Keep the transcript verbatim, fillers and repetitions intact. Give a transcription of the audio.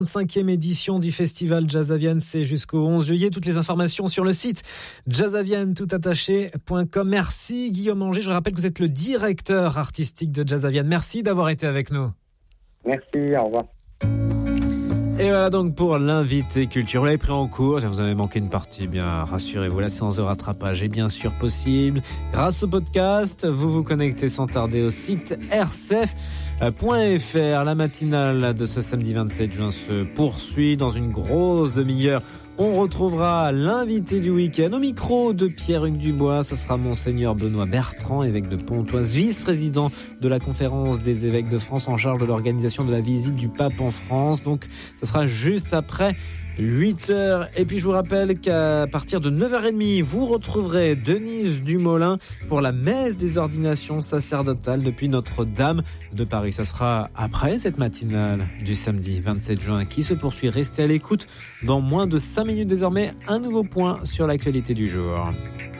cinquième édition du festival Jazz à Vienne, c'est jusqu'au onze juillet. Toutes les informations sur le site jazzavienne tout attaché point com. Merci Guillaume Anger, je rappelle que vous êtes le directeur artistique de Jazz à Vienne. Merci d'avoir été avec nous. Merci, au revoir. Et voilà donc pour l'invité culture. Vous l'avez pris en cours, vous avez manqué une partie, bien rassurez-vous, la séance de rattrapage est bien sûr possible. Grâce au podcast, vous vous connectez sans tarder au site r c f point f r. La matinale de ce samedi vingt-sept juin se poursuit dans une grosse demi-heure. On retrouvera l'invité du week-end au micro de Pierre-Hugues Dubois. Ce sera Monseigneur Benoît Bertrand, évêque de Pontoise, vice-président de la conférence des évêques de France en charge de l'organisation de la visite du pape en France. Donc, ce sera juste après huit heures. Et puis, je vous rappelle qu'à partir de neuf heures trente, vous retrouverez Denise Dumoulin pour la messe des ordinations sacerdotales depuis Notre-Dame de Paris. Ça sera après cette matinale du samedi vingt-sept juin qui se poursuit. Restez à l'écoute. Dans moins de cinq minutes désormais, un nouveau point sur l'actualité du jour.